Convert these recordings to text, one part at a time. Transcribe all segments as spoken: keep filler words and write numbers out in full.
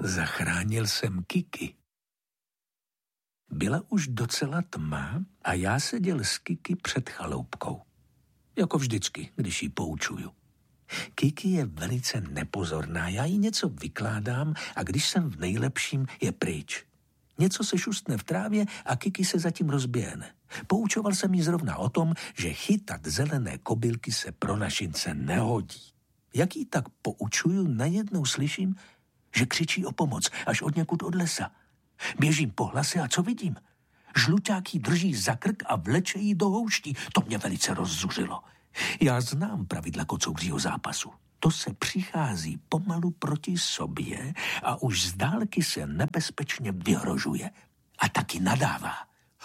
Zachránil jsem Kiki. Byla už docela tma a já seděl s Kiki před chaloupkou. Jako vždycky, když ji poučuju. Kiki je velice nepozorná, já jí něco vykládám a když jsem v nejlepším, je pryč. Něco se šustne v trávě a Kiki se zatím rozběhne. Poučoval jsem jí zrovna o tom, že chytat zelené kobylky se pro našince nehodí. Jak jí tak poučuju, najednou slyším, že křičí o pomoc až od někud od lesa. Běžím po hlase a co vidím? Žluťák jí drží za krk a vleče jí do houští. To mě velice rozzuřilo. Já znám pravidla kocouřího zápasu. To se přichází pomalu proti sobě a už z dálky se nebezpečně vyhrožuje. A taky nadává.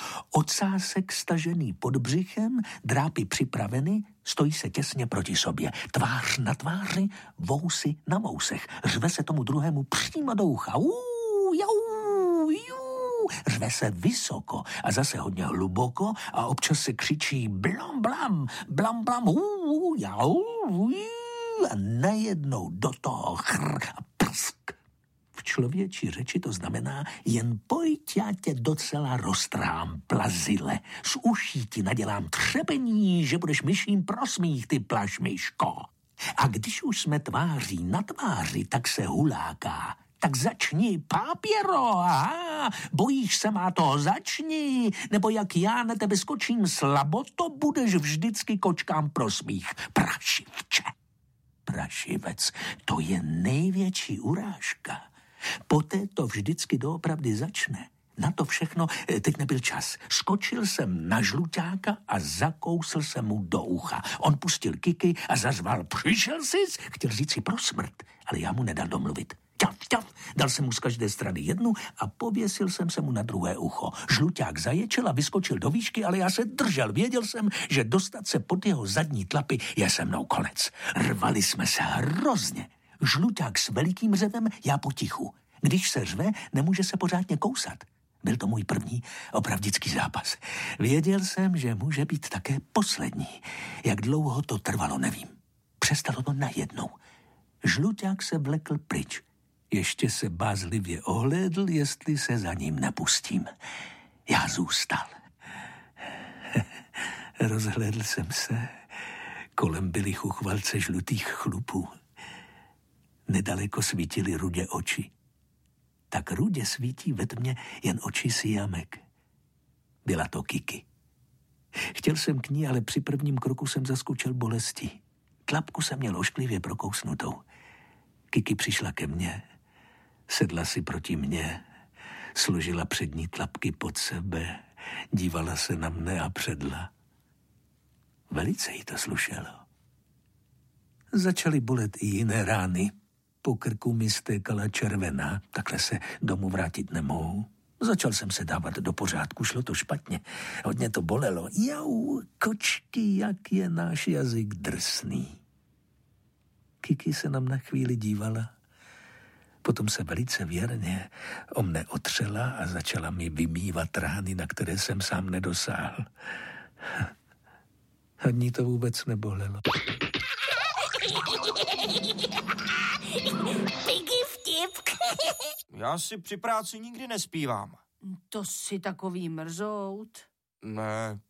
Ocásek stažený pod břichem, drápy připraveny, stojí se těsně proti sobě. Tvář na tváři, vousy na vousech. Řve se tomu druhému přímo do ucha. Uuu, jau, jú. Řve se vysoko a zase hodně hluboko a občas se křičí blam, blam, blam, blam, uuu, jau, jú. A najednou do toho chr a prsk. V člověčí řeči to znamená, jen pojď, já tě docela roztrhám, plazile. Z uší ti nadělám třepení, že budeš myším prosmích, ty plašmyško. A když už jsme tváří na tváři, tak se huláká. Tak začni, pápěro, aha, bojíš se má toho, začni, nebo jak já na tebe skočím slabo, to budeš vždycky kočkám prosmích, prašivče. Prašivec, to je největší urážka. Poté to vždycky doopravdy začne. Na to všechno teď nebyl čas. Skočil jsem na žluťáka a zakousl jsem mu do ucha. On pustil Kiki a zařval, přišel sis? Chtěl říct si pro smrt, ale já mu nedal domluvit. Ťaf, ťaf, dal jsem mu z každé strany jednu a pověsil jsem se mu na druhé ucho. Žluťák zaječel a vyskočil do výšky, ale já se držel. Věděl jsem, že dostat se pod jeho zadní tlapy je se mnou konec. Rvali jsme se hrozně. Žluťák s velikým řevem, já potichu. Když se řve, nemůže se pořádně kousat. Byl to můj první opravdický zápas. Věděl jsem, že může být také poslední. Jak dlouho to trvalo, nevím. Přestalo to najednou. Žluťák se vlekl pryč. Ještě se bázlivě ohlédl, jestli se za ním nepustím. Já zůstal. Rozhlédl jsem se. Kolem byly chuchvalce žlutých chlupů. Nedaleko svítily rudě oči. Tak rudě svítí ve tmě jen oči siamek. Byla to Kiki. Chtěl jsem k ní, ale při prvním kroku jsem zaskočil bolesti. Tlapku jsem měl ošklivě prokousnutou. Kiki přišla ke mně, sedla si proti mně, složila přední tlapky pod sebe, dívala se na mne a předla. Velice jí to slušelo. Začaly bolet i jiné rány. Po krku mi stékala červená, takhle se domů vrátit nemohu. Začal jsem se dávat do pořádku, šlo to špatně. Hodně to bolelo. Jau, kočky, jak je náš jazyk drsný. Kiki se nám na chvíli dívala. Potom se velice věrně o mne otřela a začala mi vymývat rány, na které jsem sám nedosáhl. Ani to vůbec nebolelo. Piggy vtip. Já si při práci nikdy nespívám. To jsi takový mrzout. Ne,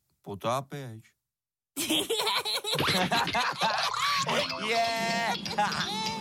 potápěč. Yeah!